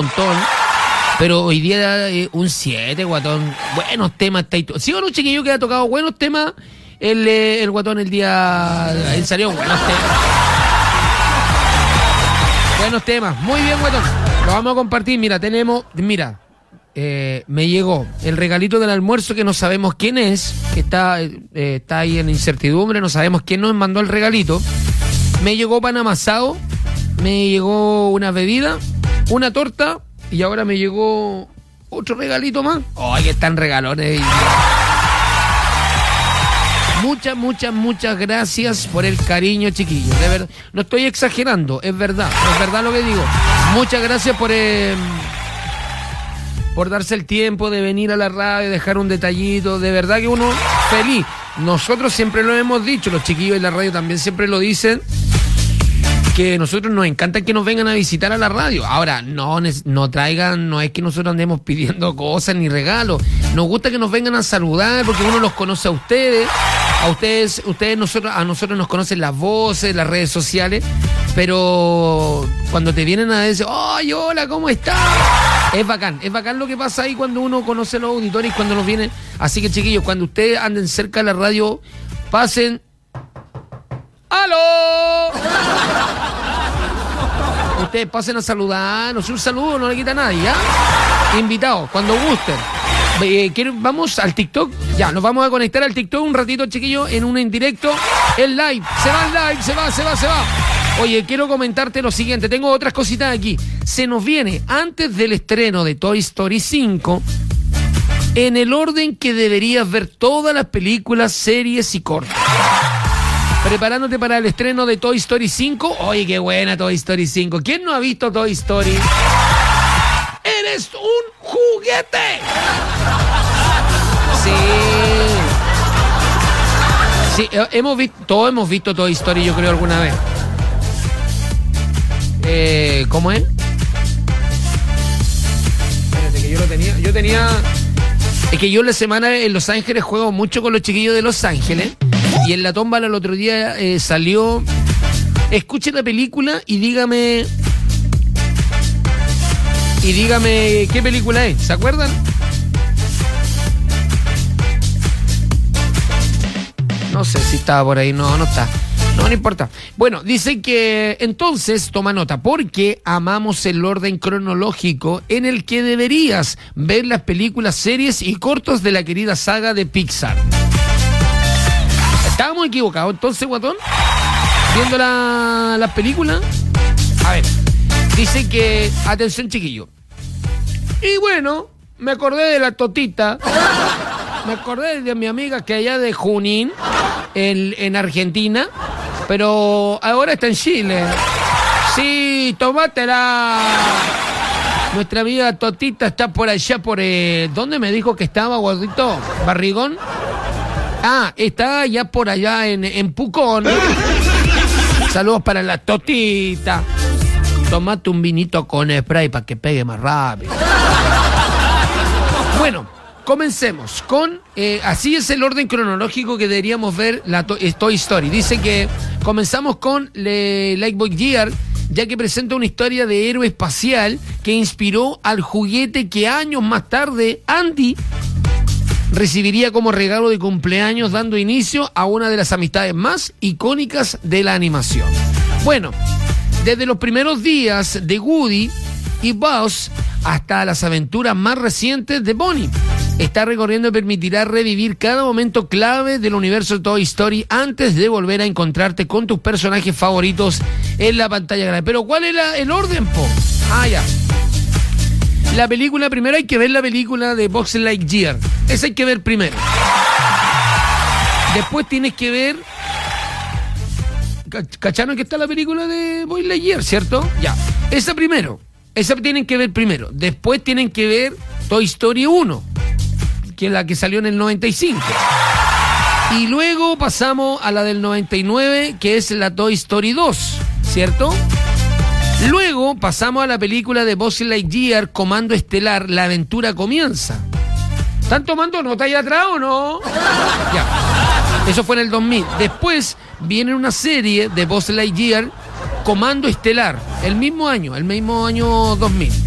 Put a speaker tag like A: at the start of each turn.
A: montón. Pero hoy día un 7, guatón. Buenos temas. ¿Sí o no, chiquillo, que ha tocado buenos temas? El guatón el día... Él salió buenos temas. Buenos temas. Muy bien, guatón. Lo vamos a compartir. Mira, me llegó el regalito del almuerzo que no sabemos quién es, que está ahí en incertidumbre, no sabemos quién nos mandó el regalito. Me llegó pan amasado, me llegó una bebida, una torta y ahora me llegó otro regalito más. ¡Ay, que están regalones! Muchas gracias por el cariño, chiquillos. De verdad, no estoy exagerando, es verdad lo que digo. Muchas gracias por darse el tiempo de venir a la radio, dejar un detallito. De verdad que uno feliz. Nosotros siempre lo hemos dicho, los chiquillos de la radio también siempre lo dicen, que nosotros nos encanta que nos vengan a visitar a la radio. Ahora, no traigan, no es que nosotros andemos pidiendo cosas ni regalos. Nos gusta que nos vengan a saludar porque uno los conoce a ustedes. A nosotros nos conocen las voces, las redes sociales, pero cuando te vienen a decir, ¡ay, hola, ¿cómo estás? Es bacán lo que pasa ahí cuando uno conoce a los auditores y cuando nos vienen. Así que, chiquillos, cuando ustedes anden cerca de la radio, pasen. ¡Aló! Ustedes pasen a saludarnos, un saludo no le quita a nadie, ¿ya? Invitados, cuando gusten. Vamos al TikTok. Ya, nos vamos a conectar al TikTok un ratito, chiquillos, en un indirecto. El live, se va el live, se va. Oye, quiero comentarte lo siguiente. Tengo otras cositas aquí. Se nos viene, antes del estreno de Toy Story 5, en el orden que deberías ver todas las películas, series y cortos. Preparándote para el estreno de Toy Story 5. Oye, qué buena Toy Story 5. ¿Quién no ha visto Toy Story? ¡Eres un juguete! Sí, todos hemos visto Toy Story, yo creo, alguna vez. ¿Cómo es? Espérate, que yo tenía... Es que yo en la semana en Los Ángeles juego mucho con los chiquillos de Los Ángeles. Y en la tómbola el otro día salió... Escuche la película y dígame qué película es. ¿Se acuerdan? No sé si estaba por ahí. No está. No importa. Bueno, dice que entonces toma nota, porque amamos el orden cronológico en el que deberías ver las películas, series y cortos de la querida saga de Pixar. ¿Estábamos equivocados entonces, guatón? Viendo las películas. A ver, dice que... Atención, chiquillo. Y bueno, me acordé de la Totita. Me acordé de mi amiga que allá de Junín, en Argentina, pero ahora está en Chile. Sí, tomátela. Nuestra amiga Totita está por allá, ¿dónde me dijo que estaba, gordito? ¿Barrigón? Ah, está allá por allá en Pucón. Saludos para la Totita. Tomate un vinito con spray para que pegue más rápido. Bueno, comencemos con... así es el orden cronológico que deberíamos ver la Toy Story. Dice que comenzamos con Lightyear, ya que presenta una historia de héroe espacial que inspiró al juguete que años más tarde Andy recibiría como regalo de cumpleaños, dando inicio a una de las amistades más icónicas de la animación. Bueno, desde los primeros días de Woody y Buzz hasta las aventuras más recientes de Bonnie, está recorriendo y permitirá revivir cada momento clave del universo Toy Story antes de volver a encontrarte con tus personajes favoritos en la pantalla grande. Pero ¿cuál era el orden, po? Ah, ya. La película, primero hay que ver la película de Buzz Lightyear. Esa hay que ver primero. Después tienes que ver... ¿Cacharon que está la película de Buzz Lightyear, cierto? Ya. Esa primero. Esa tienen que ver primero. Después tienen que ver Toy Story 1, que es la que salió en el 95. Y luego pasamos a la del 99, que es la Toy Story 2, ¿cierto? Luego pasamos a la película de Buzz Lightyear, Comando Estelar, La Aventura Comienza. ¿Están tomando nota ahí atrás o no? Ya. Eso fue en el 2000. Después viene una serie de Buzz Lightyear, Comando Estelar, el mismo año 2000.